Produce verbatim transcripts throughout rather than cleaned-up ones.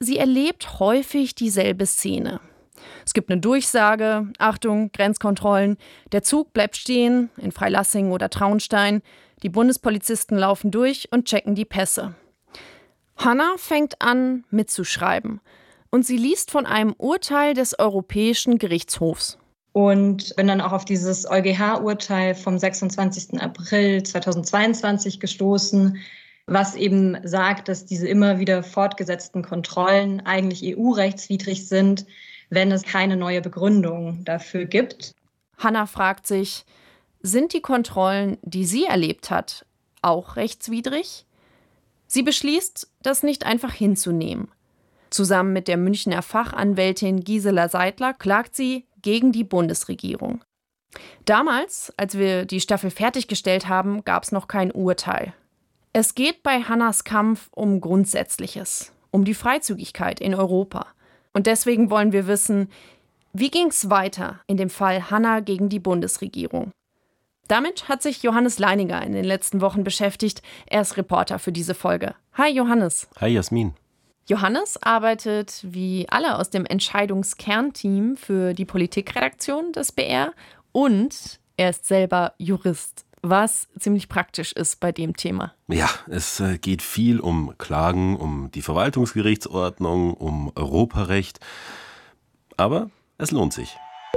sie erlebt häufig dieselbe Szene. Es gibt eine Durchsage, Achtung, Grenzkontrollen, der Zug bleibt stehen in Freilassing oder Traunstein, die Bundespolizisten laufen durch und checken die Pässe. Hannah fängt an, mitzuschreiben und sie liest von einem Urteil des Europäischen Gerichtshofs. Und bin dann auch auf dieses EuGH-Urteil vom sechsundzwanzigsten April zweitausendzweiundzwanzig gestoßen, was eben sagt, dass diese immer wieder fortgesetzten Kontrollen eigentlich E U-rechtswidrig sind, wenn es keine neue Begründung dafür gibt. Hannah fragt sich, sind die Kontrollen, die sie erlebt hat, auch rechtswidrig? Sie beschließt, das nicht einfach hinzunehmen. Zusammen mit der Münchner Fachanwältin Gisela Seidler klagt sie gegen die Bundesregierung. Damals, als wir die Staffel fertiggestellt haben, gab es noch kein Urteil. Es geht bei Hannahs Kampf um Grundsätzliches, um die Freizügigkeit in Europa. Und deswegen wollen wir wissen, wie ging es weiter in dem Fall Hannah gegen die Bundesregierung? Damit hat sich Johannes Leininger in den letzten Wochen beschäftigt. Er ist Reporter für diese Folge. Hi Johannes. Hi Jasmin. Johannes arbeitet wie alle aus dem Entscheidungskernteam für die Politikredaktion des B R und er ist selber Jurist, was ziemlich praktisch ist bei dem Thema. Ja, es geht viel um Klagen, um die Verwaltungsgerichtsordnung, um Europarecht, aber es lohnt sich.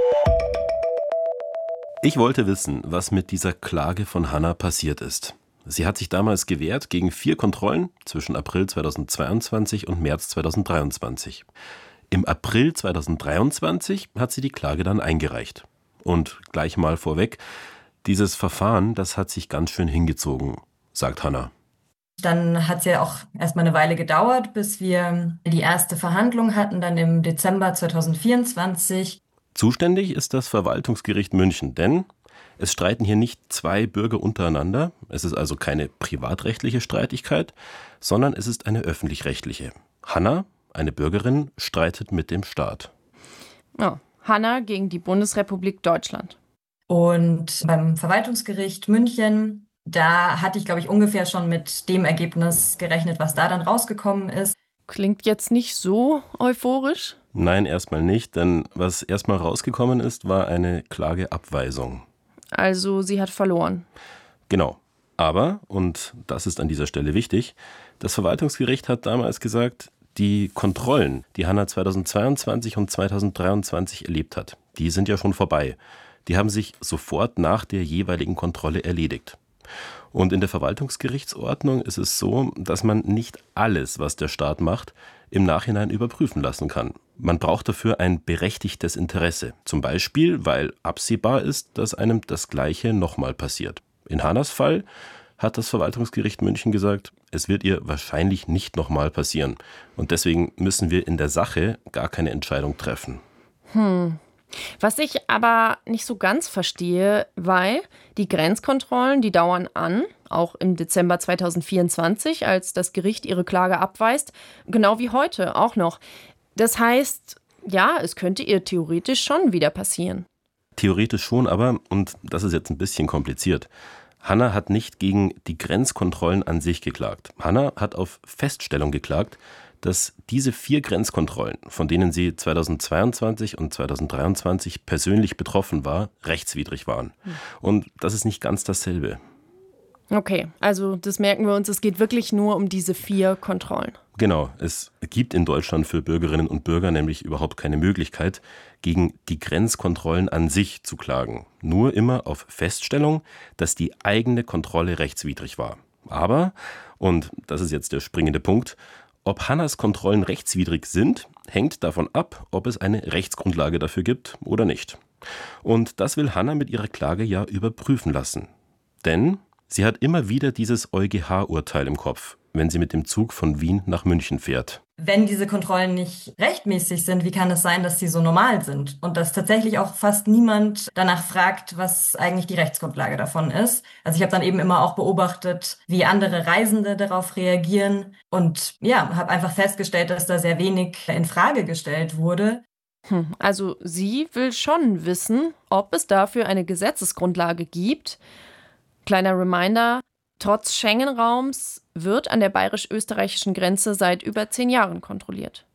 Ich wollte wissen, was mit dieser Klage von Hannah passiert ist. Sie hat sich damals gewehrt gegen vier Kontrollen zwischen April zweitausendzweiundzwanzig und März zweitausenddreiundzwanzig. Im April zweitausenddreiundzwanzig hat sie die Klage dann eingereicht. Und gleich mal vorweg, dieses Verfahren, das hat sich ganz schön hingezogen, sagt Hannah. Dann hat es ja auch erstmal eine Weile gedauert, bis wir die erste Verhandlung hatten, dann im Dezember zweitausendvierundzwanzig. Zuständig ist das Verwaltungsgericht München, denn es streiten hier nicht zwei Bürger untereinander. Es ist also keine privatrechtliche Streitigkeit, sondern es ist eine öffentlich-rechtliche. Hannah, eine Bürgerin, streitet mit dem Staat. Ja, Hannah gegen die Bundesrepublik Deutschland. Und beim Verwaltungsgericht München, da hatte ich, glaube ich, ungefähr schon mit dem Ergebnis gerechnet, was da dann rausgekommen ist. Klingt jetzt nicht so euphorisch? Nein, erstmal nicht, denn was erstmal rausgekommen ist, war eine Klageabweisung. Also sie hat verloren. Genau. Aber, und das ist an dieser Stelle wichtig, das Verwaltungsgericht hat damals gesagt, die Kontrollen, die Hannah zweitausendzweiundzwanzig und zweitausenddreiundzwanzig erlebt hat, die sind ja schon vorbei. Die haben sich sofort nach der jeweiligen Kontrolle erledigt. Und in der Verwaltungsgerichtsordnung ist es so, dass man nicht alles, was der Staat macht, im Nachhinein überprüfen lassen kann. Man braucht dafür ein berechtigtes Interesse. Zum Beispiel, weil absehbar ist, dass einem das Gleiche nochmal passiert. In Hannahs Fall hat das Verwaltungsgericht München gesagt, es wird ihr wahrscheinlich nicht nochmal passieren. Und deswegen müssen wir in der Sache gar keine Entscheidung treffen. Hm. Was ich aber nicht so ganz verstehe, weil die Grenzkontrollen, die dauern an, auch im Dezember zweitausendvierundzwanzig, als das Gericht ihre Klage abweist, genau wie heute auch noch. Das heißt, ja, es könnte ihr theoretisch schon wieder passieren. Theoretisch schon, aber, und das ist jetzt ein bisschen kompliziert, Hannah hat nicht gegen die Grenzkontrollen an sich geklagt. Hannah hat auf Feststellung geklagt, dass diese vier Grenzkontrollen, von denen sie zweitausendzweiundzwanzig und zweitausenddreiundzwanzig persönlich betroffen war, rechtswidrig waren. Und das ist nicht ganz dasselbe. Okay, also das merken wir uns, es geht wirklich nur um diese vier Kontrollen. Genau, es gibt in Deutschland für Bürgerinnen und Bürger nämlich überhaupt keine Möglichkeit, gegen die Grenzkontrollen an sich zu klagen. Nur immer auf Feststellung, dass die eigene Kontrolle rechtswidrig war. Aber, und das ist jetzt der springende Punkt, ob Hannahs Kontrollen rechtswidrig sind, hängt davon ab, ob es eine Rechtsgrundlage dafür gibt oder nicht. Und das will Hannah mit ihrer Klage ja überprüfen lassen. Denn sie hat immer wieder dieses EuGH-Urteil im Kopf, wenn sie mit dem Zug von Wien nach München fährt. Wenn diese Kontrollen nicht rechtmäßig sind, wie kann es sein, dass sie so normal sind? Und dass tatsächlich auch fast niemand danach fragt, was eigentlich die Rechtsgrundlage davon ist. Also ich habe dann eben immer auch beobachtet, wie andere Reisende darauf reagieren. Und ja, habe einfach festgestellt, dass da sehr wenig in Frage gestellt wurde. Hm, also sie will schon wissen, ob es dafür eine Gesetzesgrundlage gibt. Kleiner Reminder, trotz Schengen-Raums wird an der bayerisch-österreichischen Grenze seit über zehn Jahren kontrolliert.